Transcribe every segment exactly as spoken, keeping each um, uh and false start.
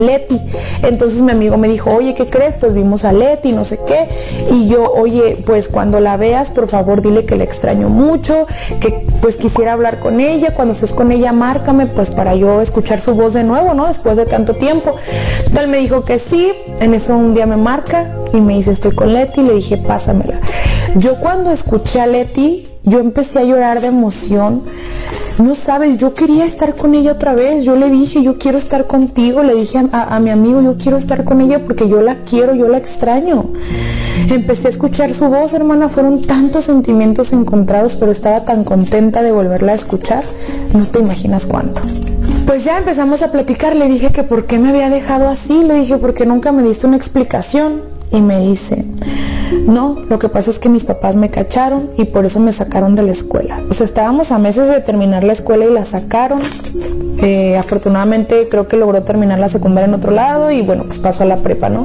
Leti. Entonces mi amigo me dijo, oye, ¿qué crees? Pues vimos a Leti, no sé qué. Y yo, oye, pues cuando la veas, por favor, dile que la extraño mucho, que pues quisiera hablar con ella. Cuando estés con ella, márcame, pues para yo escuchar su voz de nuevo, ¿no? Después de tanto tiempo. Entonces me dijo que sí. En eso un día me marca y me dice, estoy con Leti. Le dije, pásamela. Yo cuando escuché a Leti, yo empecé a llorar de emoción. No sabes, yo quería estar con ella otra vez. Yo le dije, yo quiero estar contigo. Le dije a, a, a mi amigo, yo quiero estar con ella porque yo la quiero, yo la extraño. Empecé a escuchar su voz, hermana. Fueron tantos sentimientos encontrados, pero estaba tan contenta de volverla a escuchar. No te imaginas cuánto. Pues ya empezamos a platicar. Le dije que por qué me había dejado así. Le dije, porque nunca me diste una explicación. Y me dice, no, lo que pasa es que mis papás me cacharon y por eso me sacaron de la escuela. O sea, estábamos a meses de terminar la escuela y la sacaron. Eh, afortunadamente creo que logró terminar la secundaria en otro lado y bueno, pues pasó a la prepa, ¿no?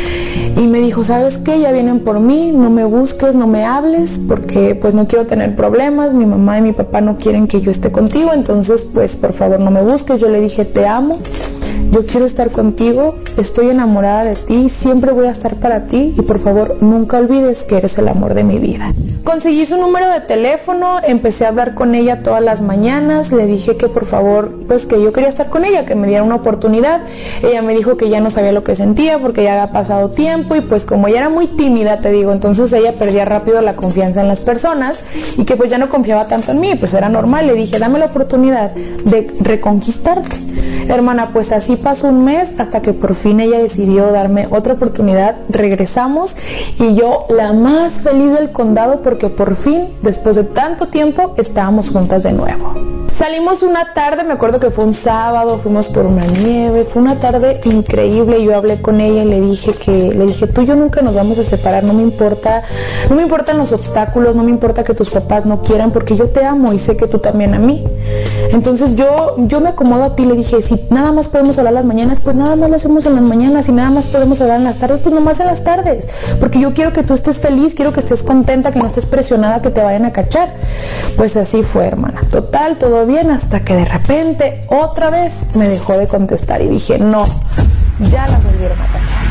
Y me dijo, ¿sabes qué? Ya vienen por mí, no me busques, no me hables, porque pues no quiero tener problemas. Mi mamá y mi papá no quieren que yo esté contigo, entonces pues por favor no me busques. Yo le dije, te amo, yo quiero estar contigo, estoy enamorada de ti, siempre voy a estar para ti y por favor nunca olvides que eres el amor de mi vida. Conseguí su número de teléfono, empecé a hablar con ella todas las mañanas, le dije que por favor, pues que yo quería estar con ella, que me diera una oportunidad. Ella me dijo que ya no sabía lo que sentía porque ya había pasado tiempo y pues como ella era muy tímida, te digo, entonces ella perdía rápido la confianza en las personas y que pues ya no confiaba tanto en mí, pues era normal. Le dije, dame la oportunidad de reconquistarte. Hermana, pues así pasó un mes hasta que por fin ella decidió darme otra oportunidad. Regresamos y yo la más feliz del condado porque por fin, después de tanto tiempo, estábamos juntas de nuevo. Salimos una tarde, me acuerdo que fue un sábado, fuimos por una nieve, fue una tarde increíble. Yo hablé con ella y le dije que, le dije, tú y yo nunca nos vamos a separar, no me importa, no me importan los obstáculos, no me importa que tus papás no quieran, porque yo te amo y sé que tú también a mí. Entonces yo, yo me acomodo a ti, le dije, si nada más podemos hablar las mañanas, pues nada más lo hacemos en las mañanas, y nada más podemos hablar en las tardes, pues nomás en las tardes, porque yo quiero que tú estés feliz, quiero que estés contenta, que no estés presionada, que te vayan a cachar. Pues así fue, hermana, total, todo bien, hasta que de repente otra vez me dejó de contestar y dije, no, ya la volvieron a cachar.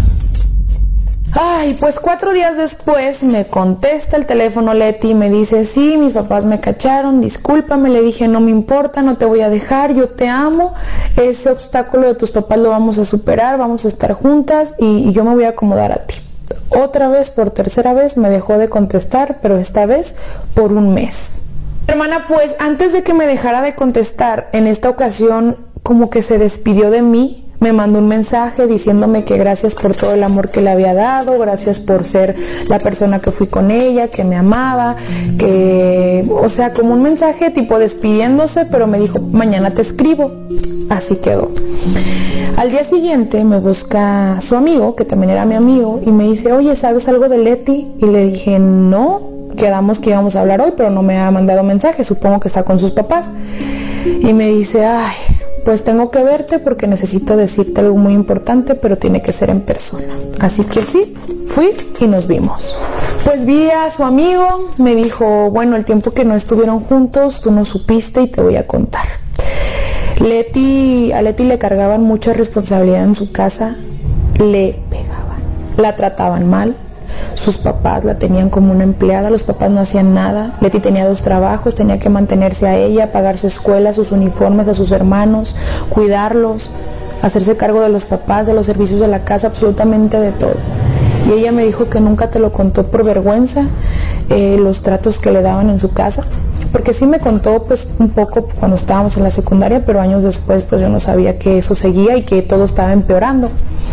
Ay, pues cuatro días después me contesta el teléfono Leti y me dice, sí, mis papás me cacharon, discúlpame. Le dije, no me importa, no te voy a dejar, yo te amo, ese obstáculo de tus papás lo vamos a superar, vamos a estar juntas y, y yo me voy a acomodar a ti. Otra vez, por tercera vez, me dejó de contestar, pero esta vez por un mes. Hermana, pues antes de que me dejara de contestar, en esta ocasión como que se despidió de mí. Me mandó un mensaje diciéndome que gracias por todo el amor que le había dado, gracias por ser la persona que fui con ella, que me amaba, que, o sea, como un mensaje tipo despidiéndose, pero me dijo, mañana te escribo. Así quedó. Al día siguiente me busca su amigo, que también era mi amigo, y me dice, oye, ¿sabes algo de Leti? Y le dije, no, quedamos que íbamos a hablar hoy, pero no me ha mandado mensaje, supongo que está con sus papás. Y me dice, ay, pues tengo que verte porque necesito decirte algo muy importante, pero tiene que ser en persona. Así que sí, fui y nos vimos. Pues vi a su amigo, me dijo, bueno, el tiempo que no estuvieron juntos, tú no supiste y te voy a contar. Leti, a Leti le cargaban mucha responsabilidad en su casa, le pegaban, la trataban mal. Sus papás la tenían como una empleada, los papás no hacían nada. Leti tenía dos trabajos, tenía que mantenerse a ella, pagar su escuela, sus uniformes, a sus hermanos, cuidarlos, hacerse cargo de los papás, de los servicios de la casa, absolutamente de todo. Y ella me dijo que nunca te lo contó por vergüenza, eh, los tratos que le daban en su casa, porque sí me contó pues un poco cuando estábamos en la secundaria, pero años después pues yo no sabía que eso seguía y que todo estaba empeorando.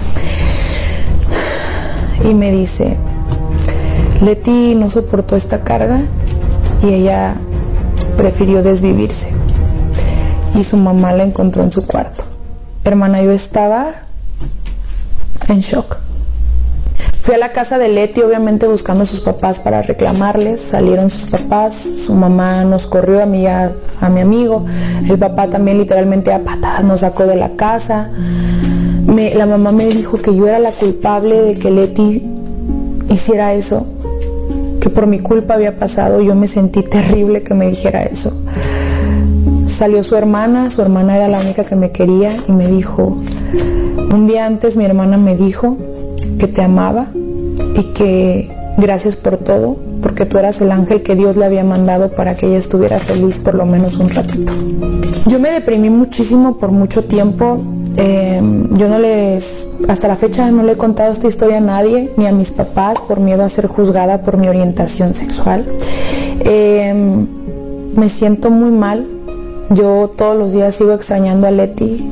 Y me dice, Leti no soportó esta carga y ella prefirió desvivirse. Y su mamá la encontró en su cuarto. Hermana, yo estaba en shock. Fui a la casa de Leti, obviamente buscando a sus papás para reclamarles. Salieron sus papás, su mamá nos corrió a mí y a, a mi amigo. El papá también literalmente a patadas nos sacó de la casa. Me, la mamá me dijo que yo era la culpable de que Leti hiciera eso, que por mi culpa había pasado. Yo me sentí terrible que me dijera eso. Salió su hermana, su hermana era la única que me quería y me dijo, Un día antes mi hermana me dijo que te amaba y que gracias por todo, porque tú eras el ángel que Dios le había mandado para que ella estuviera feliz por lo menos un ratito. Yo me deprimí muchísimo por mucho tiempo. Eh, yo no les, hasta la fecha no le he contado esta historia a nadie, ni a mis papás, por miedo a ser juzgada por mi orientación sexual. Eh, me siento muy mal. Yo todos los días sigo extrañando a Leti.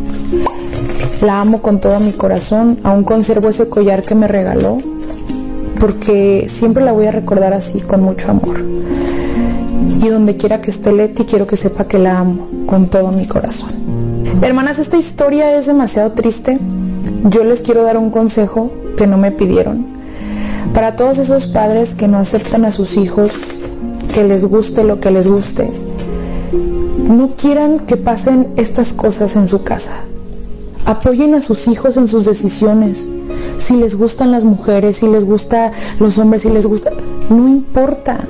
La amo con todo mi corazón. Aún conservo ese collar que me regaló, porque siempre la voy a recordar así, con mucho amor. Y donde quiera que esté Leti, quiero que sepa que la amo con todo mi corazón. Hermanas, esta historia es demasiado triste. Yo les quiero dar un consejo que no me pidieron. Para todos esos padres que no aceptan a sus hijos, que les guste lo que les guste, no quieran que pasen estas cosas en su casa. Apoyen a sus hijos en sus decisiones. Si les gustan las mujeres, si les gustan los hombres, si les gusta, no importa.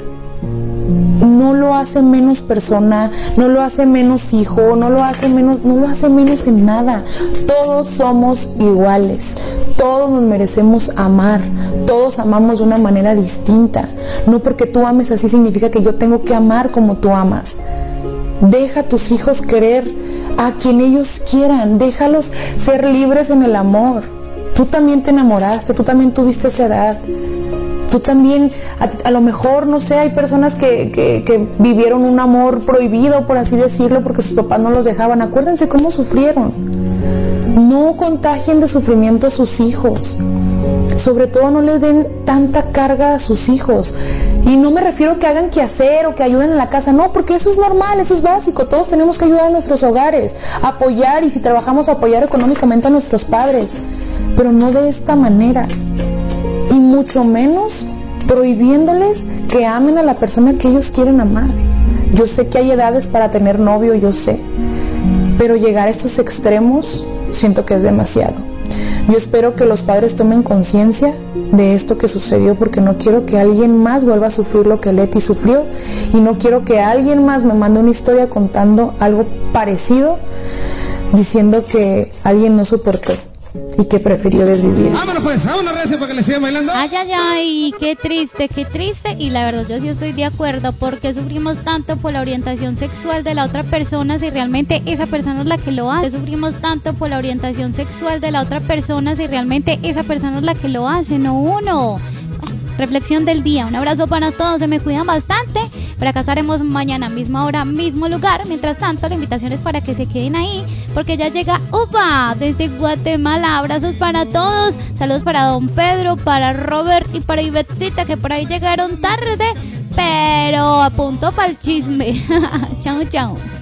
No lo hace menos persona, no lo hace menos hijo, no lo hace menos, no lo hace menos en nada. Todos somos iguales, todos nos merecemos amar, todos amamos de una manera distinta. No porque tú ames así significa que yo tengo que amar como tú amas. Deja a tus hijos querer a quien ellos quieran, déjalos ser libres en el amor. Tú también te enamoraste, tú también tuviste esa edad. Tú también, a, a lo mejor, no sé, hay personas que, que, que vivieron un amor prohibido, por así decirlo, porque sus papás no los dejaban. Acuérdense cómo sufrieron. No contagien de sufrimiento a sus hijos. Sobre todo no les den tanta carga a sus hijos. Y no me refiero a que hagan qué hacer o que ayuden en la casa, no, porque eso es normal, eso es básico. Todos tenemos que ayudar a nuestros hogares, apoyar, y si trabajamos, apoyar económicamente a nuestros padres. Pero no de esta manera. Y mucho menos prohibiéndoles que amen a la persona que ellos quieren amar. Yo sé que hay edades para tener novio, yo sé, pero llegar a estos extremos siento que es demasiado. Yo espero que los padres tomen conciencia de esto que sucedió, porque no quiero que alguien más vuelva a sufrir lo que Leti sufrió, y no quiero que alguien más me mande una historia contando algo parecido, diciendo que alguien no soportó y que prefirió desvivir. Vámonos pues, vámonos recio para que le sigan bailando. Ay, ay, ay, qué triste, qué triste. Y la verdad yo sí estoy de acuerdo, porque sufrimos tanto por la orientación sexual de la otra persona si realmente esa persona es la que lo hace. Sufrimos tanto por la orientación sexual de la otra persona si realmente esa persona es la que lo hace, no uno. Reflexión del día, un abrazo para todos, se me cuidan bastante. Por acá estaremos mañana, misma hora, mismo lugar. Mientras tanto, la invitación es para que se queden ahí, porque ya llega Uva desde Guatemala. Abrazos para todos, saludos para don Pedro, para Robert y para Ivetita, que por ahí llegaron tarde, pero a punto para el chisme. Chao, chao.